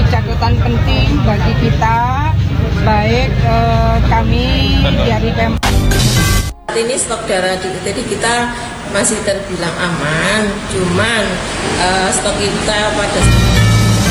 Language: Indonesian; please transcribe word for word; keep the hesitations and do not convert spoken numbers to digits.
catatan penting bagi kita, baik eh, kami dari Pemprov. Saat ini stok darah di U T D kita masih terbilang aman, cuman uh, stok kita pada